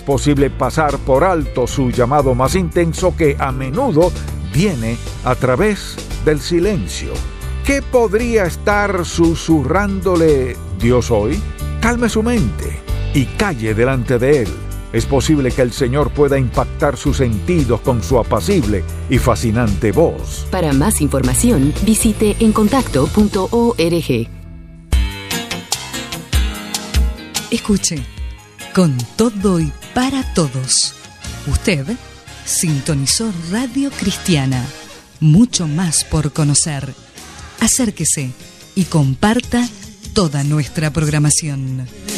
posible pasar por alto su llamado más intenso, que a menudo viene a través del silencio. ¿Qué podría estar susurrándole Dios hoy? Calme su mente y calle delante de Él. Es posible que el Señor pueda impactar sus sentidos con su apacible y fascinante voz. Para más información, visite encontacto.org. Escuche, con todo y para todos. Usted sintonizó Radio Cristiana. Mucho más por conocer. Acérquese y comparta toda nuestra programación.